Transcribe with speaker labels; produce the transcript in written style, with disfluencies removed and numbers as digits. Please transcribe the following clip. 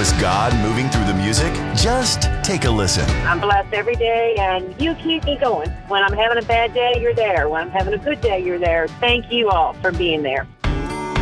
Speaker 1: this God moving through the music? Just take a listen.
Speaker 2: I'm blessed every day, and you keep me going. When I'm having a bad day, you're there. When I'm having a good day, you're there. Thank you all for being there.